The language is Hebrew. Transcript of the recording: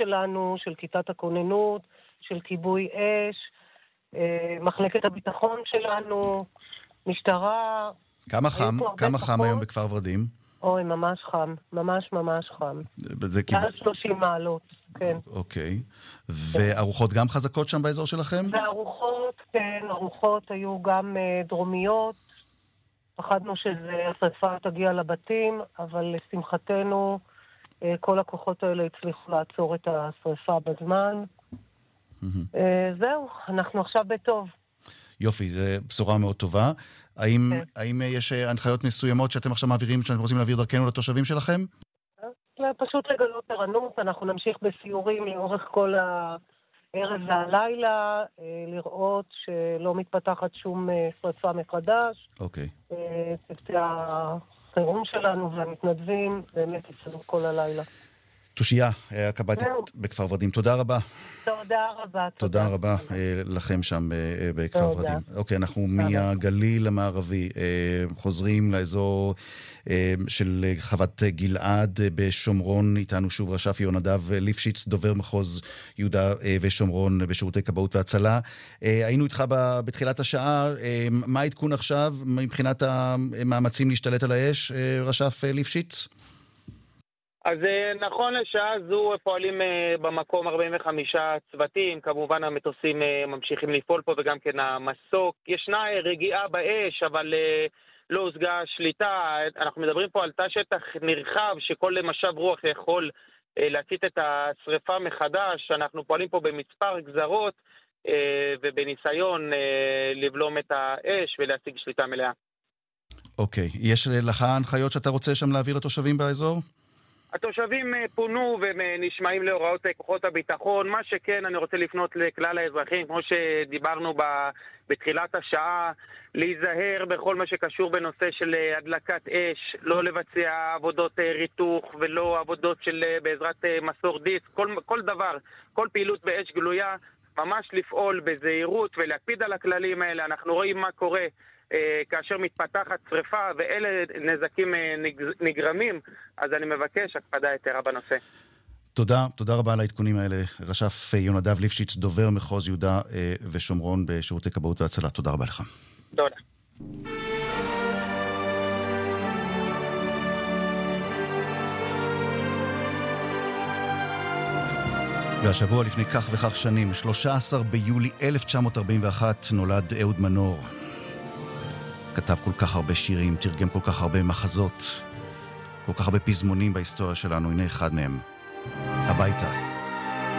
שלנו, של כיתת הכוננות, של כיבוי אש, מחלקת הביטחון שלנו, משטרה. כמה חם היום בכפר ורדים? אוי, ממש חם, ממש חם. זה מעל 30 מעלות, כן. אוקיי. וארוחות גם חזקות שם באזור שלכם? וארוחות, כן, ארוחות היו גם דרומיות. פחדנו שהשריפה תגיע לבתים, אבל לשמחתנו כל הכוחות האלה הצליחו לעצור את השריפה בזמן. זהו, אנחנו עכשיו בטוב. יופי, זו בשורה מאוד טובה. האם יש הנחיות מסוימות שאתם עכשיו מעבירים, שאתם רוצים להעביר דרכנו לתושבים שלכם? פשוט לגלות ערנות, אנחנו נמשיך בסיורים לאורך כל הערב והלילה, לראות שלא מתפתחת שום שריפה מחדש. אוקיי. צוותי החירום שלנו והמתנדבים באמת יצאנו כל הלילה. תושיה, הקב"טית בכפר ורדים. תודה רבה. תודה רבה. תודה רבה לכם שם בכפר ורדים. אוקיי, אנחנו מהגליל המערבי חוזרים לאזור של חוות גלעד בשומרון. איתנו שוב רש"פ יונדב ליפשיץ, דובר מחוז יהודה ושומרון בשירותי כבאות והצלה. היינו איתך בתחילת השעה. מה העדכון עכשיו מבחינת המאמצים להשתלט על האש, רש"פ ליפשיץ? אז נכון לשעה זו פועלים במקום 45 צוותים, כמובן המטוסים ממשיכים לפעול פה וגם כן המסוק. ישנה רגיעה באש, אבל לא הושגה שליטה. אנחנו מדברים פה על תא שטח נרחב שכל משב רוח יכול להצית את השריפה מחדש. אנחנו פועלים פה במספר גזרות ובניסיון לבלום את האש ולהשיג שליטה מלאה. אוקיי, יש לך הנחיות שאתה רוצה שם להעביר לתושבים באזור? התושבים פונו ונשמעים להוראות כוחות הביטחון. מה שכן, אני רוצה לפנות לכלל האזרחים, כמו שדיברנו בתחילת השעה, להיזהר בכל מה שקשור בנושא של הדלקת אש, לא לבצע עבודות ריתוך ולא עבודות של בעזרת מסור דיסק, כל דבר, כל פעילות באש גלויה, ממש לפעול בזהירות ולהקפיד על הכללים האלה. אנחנו רואים מה קורה כאשר מתפתחת שריפה ואלה נזקים נגרמים, אז אני מבקש הקפדה יתרה בנושא. תודה רבה על העדכונים האלה. רש"פ יונדב ליפשיץ, דובר מחוז יהודה ושומרון בשירותי כבאות והצלה. תודה רבה לך. תודה. והשבוע לפני כך וכך שנים, 13 ביולי 1941, נולד אהוד מנור. כתב כל כך הרבה שירים, תרגם כל כך הרבה מחזות, כל כך הרבה פזמונים בהיסטוריה שלנו. הנה אחד מהם, הביתה.